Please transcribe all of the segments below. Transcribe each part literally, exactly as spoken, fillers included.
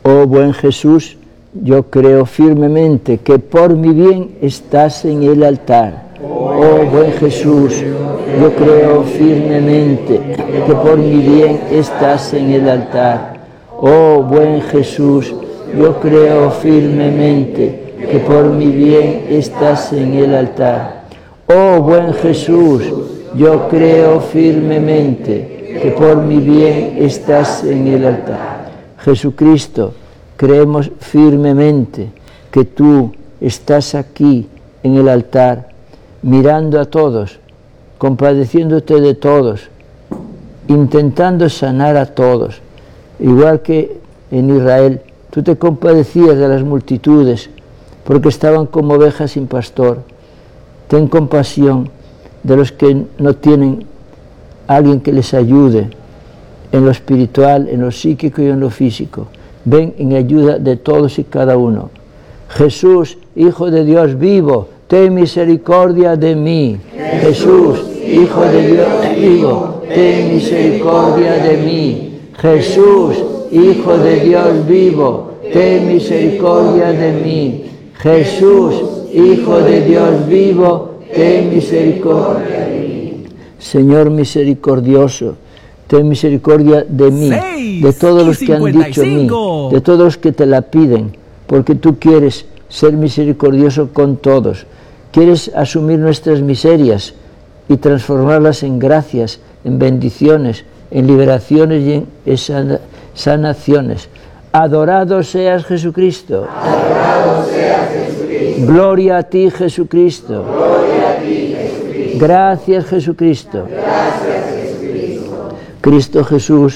Oh buen Jesús, yo creo firmemente que por mi bien estás en el altar. Oh buen Jesús, yo creo firmemente que por mi bien estás en el altar. Oh buen Jesús, yo creo firmemente que por mi bien estás en el altar. Oh buen Jesús, yo creo firmemente que por mi bien estás en el altar. Jesucristo, creemos firmemente que tú estás aquí en el altar, mirando a todos, compadeciéndote de todos, intentando sanar a todos. Igual que en Israel, tú te compadecías de las multitudes porque estaban como ovejas sin pastor. Ten compasión de los que no tienen alguien que les ayude en lo espiritual, en lo psíquico y en lo físico. Ven en ayuda de todos y cada uno. Jesús, Hijo de Dios vivo, ten misericordia de mí. Jesús, Hijo de Dios vivo, ten misericordia de mí. Jesús, Hijo de Dios vivo, ten misericordia de mí. Jesús, Hijo de Dios vivo, ten misericordia de mí. Señor misericordioso, ten misericordia de mí, de todos los que han dicho mí, de todos los que te la piden, porque tú quieres ser misericordioso con todos. Quieres asumir nuestras miserias y transformarlas en gracias, en bendiciones, en liberaciones y en sana, sanaciones. Adorado seas Jesucristo. Adorado seas Jesucristo. Gloria a ti, Jesucristo. Gloria a ti, Jesucristo. Gracias, Jesucristo. Gracias, Jesucristo. Cristo Jesús,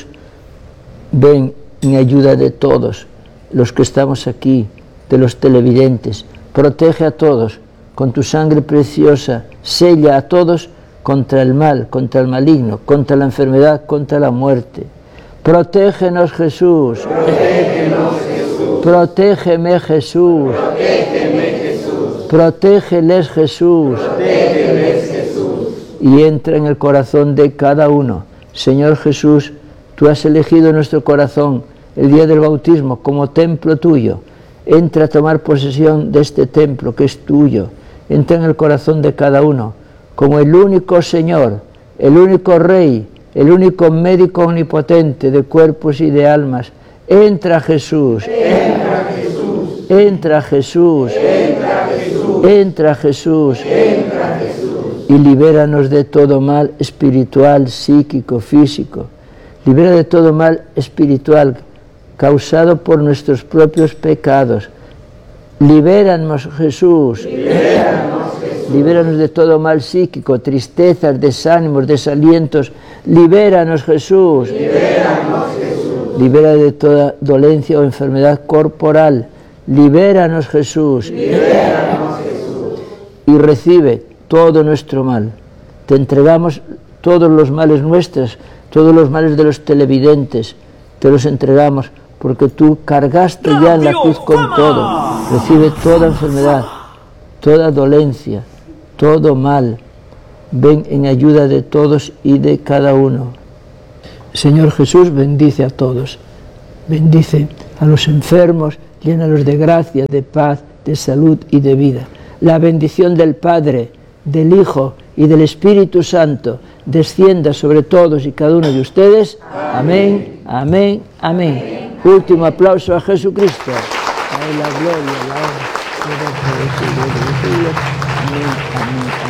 ven en ayuda de todos los que estamos aquí, de los televidentes. Protege a todos con tu sangre preciosa. Sella a todos contra el mal, contra el maligno, contra la enfermedad, contra la muerte. Protégenos, Jesús. Protégenos, Jesús. Protégeme, Jesús. Protégeme, Jesús. Protégeles, Jesús. Protégeles, Jesús. Y entra en el corazón de cada uno. Señor Jesús, tú has elegido nuestro corazón el día del bautismo como templo tuyo. Entra a tomar posesión de este templo que es tuyo. Entra en el corazón de cada uno como el único Señor, el único Rey, el único médico omnipotente de cuerpos y de almas. Entra Jesús. Entra Jesús. Entra Jesús. Entra Jesús. Entra Jesús. Entra Jesús. Y libéranos de todo mal espiritual, psíquico, físico. Libera de todo mal espiritual causado por nuestros propios pecados. Libéranos, Jesús. Libéranos, Jesús. Libéranos de todo mal psíquico, tristezas, desánimos, desalientos. Libéranos, Jesús. Libéranos, Jesús. Libera de toda dolencia o enfermedad corporal. Libéranos, Jesús. Libéranos, Jesús. Y recibe todo nuestro mal. Te entregamos todos los males nuestros, todos los males de los televidentes. Te los entregamos porque tú cargaste ya en la cruz con todo. Recibe toda enfermedad, toda dolencia, todo mal. Ven en ayuda de todos y de cada uno. Señor Jesús, bendice a todos. Bendice a los enfermos, llénalos de gracia, de paz, de salud y de vida. La bendición del Padre, del Hijo y del Espíritu Santo descienda sobre todos y cada uno de ustedes. Amén, amén, amén. Último aplauso a Jesucristo. A la gloria, la honra. Amén, amén.